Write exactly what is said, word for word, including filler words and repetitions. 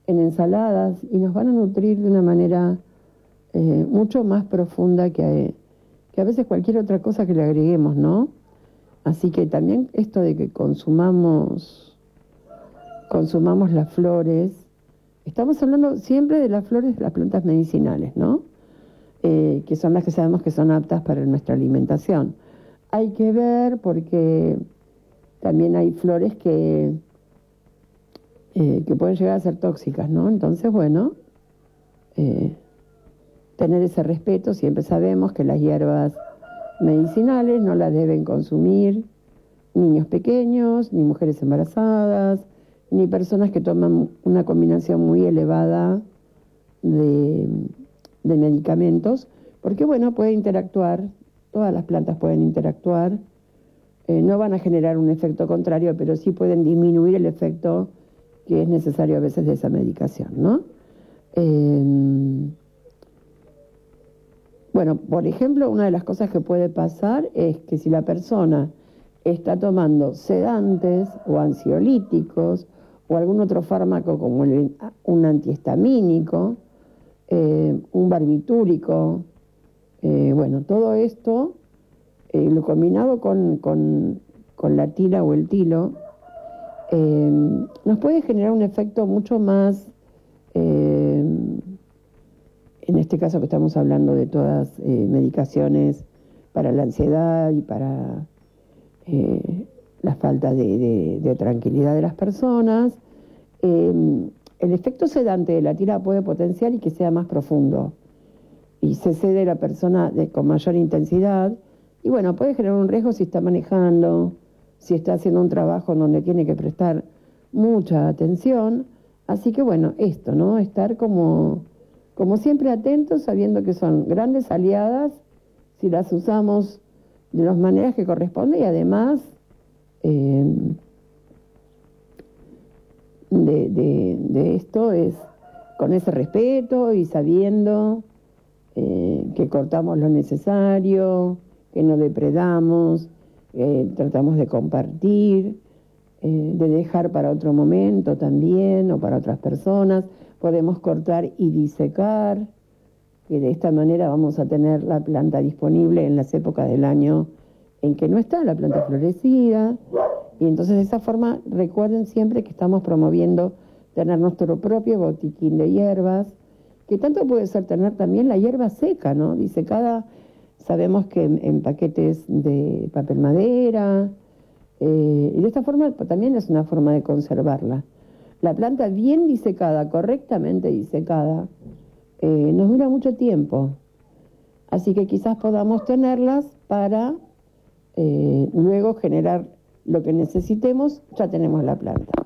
en ensaladas y nos van a nutrir de una manera eh, mucho más profunda que, que a veces cualquier otra cosa que le agreguemos, ¿no? Así que también esto de que consumamos, consumamos las flores, estamos hablando siempre de las flores de las plantas medicinales, ¿no? Eh, que son las que sabemos que son aptas para nuestra alimentación. Hay que ver porque también hay flores que, eh, que pueden llegar a ser tóxicas, ¿no? Entonces, bueno, eh, tener ese respeto. Siempre sabemos que las hierbas medicinales no las deben consumir niños pequeños, ni mujeres embarazadas, ni personas que toman una combinación muy elevada de, de medicamentos, porque bueno, puede interactuar, todas las plantas pueden interactuar, eh, no van a generar un efecto contrario, pero sí pueden disminuir el efecto que es necesario a veces de esa medicación, ¿no? Eh, Bueno, por ejemplo, una de las cosas que puede pasar es que si la persona está tomando sedantes o ansiolíticos o algún otro fármaco como el, un antihistamínico, eh, un barbitúrico, eh, bueno, todo esto, eh, lo combinado con, con, con la tila o el tilo, eh, nos puede generar un efecto mucho más... Eh, en este caso que estamos hablando de todas eh, medicaciones para la ansiedad y para eh, la falta de, de, de tranquilidad de las personas, eh, el efecto sedante de la tira puede potenciar y que sea más profundo y se cede la persona de, con mayor intensidad y bueno, puede generar un riesgo si está manejando, si está haciendo un trabajo en donde tiene que prestar mucha atención, así que bueno, esto, ¿no? Estar como... Como siempre atentos, sabiendo que son grandes aliadas si las usamos de las maneras que corresponde y además eh, de, de, de esto es con ese respeto y sabiendo eh, que cortamos lo necesario, que no depredamos, eh, tratamos de compartir, eh, de dejar para otro momento también o para otras personas. Podemos cortar y disecar, que de esta manera vamos a tener la planta disponible en las épocas del año en que no está la planta florecida. Y entonces de esa forma recuerden siempre que estamos promoviendo tener nuestro propio botiquín de hierbas, que tanto puede ser tener también la hierba seca, ¿no? Disecada, sabemos que en, en paquetes de papel madera, eh, y de esta forma también es una forma de conservarla. La planta bien disecada, correctamente disecada, eh, nos dura mucho tiempo. Así que quizás podamos tenerlas para eh, luego generar lo que necesitemos, ya tenemos la planta.